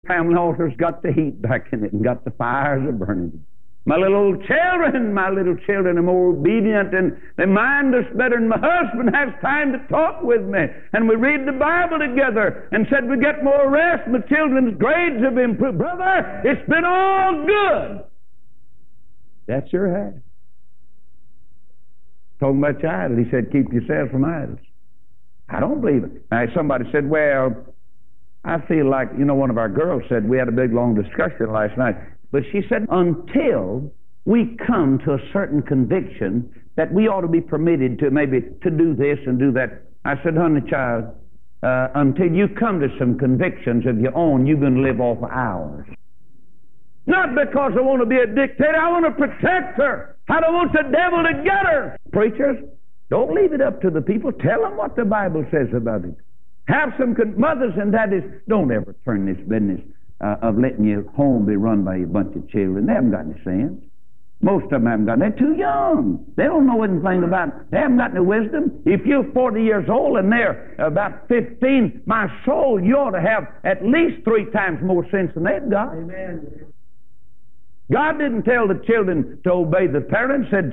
family altar's got the heat back in it and got the fires a burning. My little children are more obedient and they mind us better than my husband has time to talk with me. And we read the Bible together and said we get more rest. My children's grades have improved. Brother, it's been all good. That's your hat. Talking about your idol, he said, keep yourself from idols. I don't believe it. Now, somebody said, well, I feel like, one of our girls said, we had a big, long discussion last night, but she said, until we come to a certain conviction that we ought to be permitted to maybe to do this and do that. I said, honey, child, until you come to some convictions of your own, you're going to live off of ours. Not because I want to be a dictator. I want to protect her. I don't want the devil to get her. Preachers, don't leave it up to the people. Tell them what the Bible says about it. Have some mothers and daddies. Don't ever turn this business of letting your home be run by a bunch of children. They haven't got any sense. Most of them haven't got. They're too young. They don't know anything about it. They haven't got any wisdom. If you're 40 years old and they're about 15, my soul, you ought to have at least 3 times more sense than they've got. Amen. God didn't tell the children to obey the parents. Didn't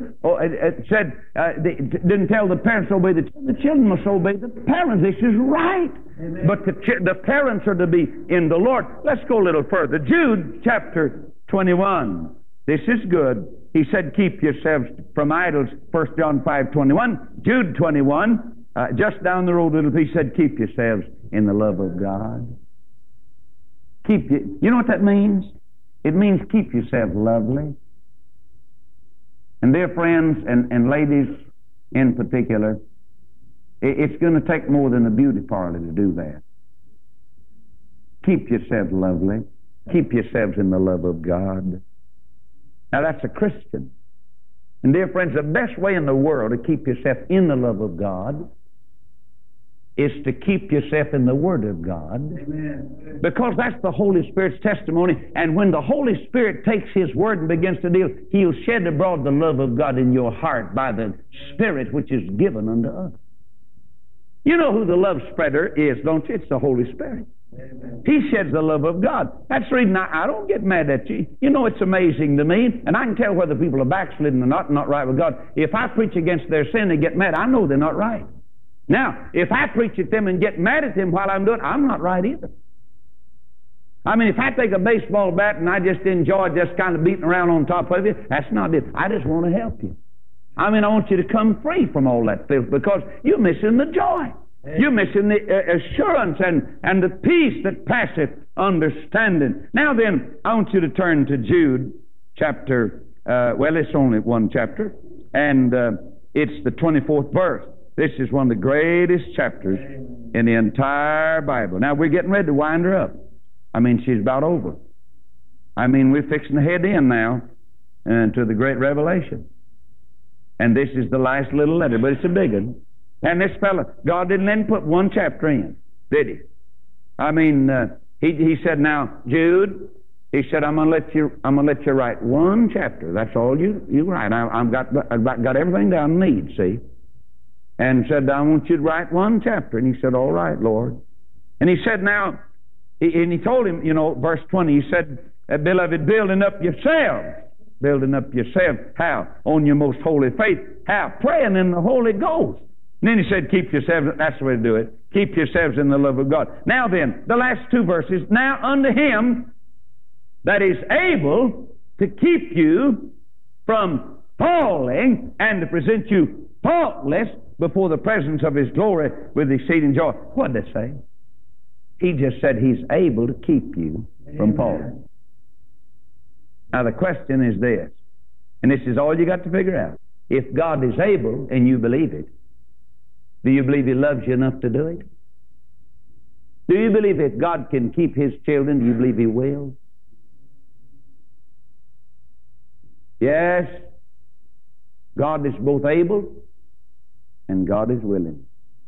tell the parents to obey the children. The children must obey the parents. This is right. Amen. But the parents are to be in the Lord. Let's go a little further. Jude chapter 21. This is good. He said, keep yourselves from idols. 1 John 5:21. Jude 21. Just down the road a little, he said, keep yourselves in the love of God. You know what that means? It means keep yourself lovely. And dear friends and ladies in particular, it's going to take more than a beauty parlor to do that. Keep yourself lovely. Keep yourselves in the love of God. Now that's a Christian. And dear friends, the best way in the world to keep yourself in the love of God is to keep yourself in the Word of God. Amen. Because that's the Holy Spirit's testimony. And when the Holy Spirit takes His Word and begins to deal, He'll shed abroad the love of God in your heart by the Spirit which is given unto us. You know who the love spreader is, don't you? It's the Holy Spirit. Amen. He sheds the love of God. That's the reason I don't get mad at you. You know, it's amazing to me, and I can tell whether people are backslidden or not right with God. If I preach against their sin, they get mad. I know they're not right. Now, if I preach at them and get mad at them while I'm doing it, I'm not right either. I mean, if I take a baseball bat and I just enjoy just kind of beating around on top of it, that's not it. I just want to help you. I mean, I want you to come free from all that filth because you're missing the joy. You're missing the assurance and the peace that passeth understanding. Now then, I want you to turn to Jude chapter, it's only one chapter, and it's the 24th verse. This is one of the greatest chapters in the entire Bible. Now, we're getting ready to wind her up. I mean, she's about over. I mean, we're fixing to head in now to the great revelation. And this is the last little letter, but it's a big one. And this fellow, God didn't let him put one chapter in, did He? I mean, he said, now, Jude, he said, I'm going to let you write one chapter. That's all you write. I've got everything down I need, see? And said, I want you to write one chapter. And he said, all right, Lord. And he said, now, and he told him, verse 20, he said, beloved, building up yourselves. Building up yourselves. How? On your most holy faith. How? Praying in the Holy Ghost. And then he said, keep yourselves, that's the way to do it. Keep yourselves in the love of God. Now then, the last 2 verses. Now unto Him that is able to keep you from falling and to present you faultless before the presence of His glory with exceeding joy. What did it say? He just said He's able to keep you from falling. Now the question is this, and this is all you got to figure out. If God is able and you believe it, do you believe He loves you enough to do it? Do you believe if God can keep His children, do you believe He will? Yes, God is both able and God is willing.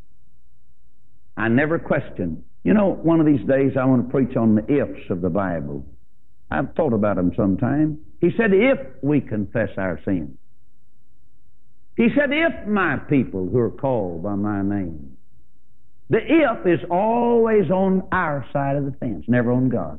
I never question. One of these days I want to preach on the ifs of the Bible. I've thought about them sometime. He said, if we confess our sins. He said, if my people who are called by my name. The if is always on our side of the fence, never on God.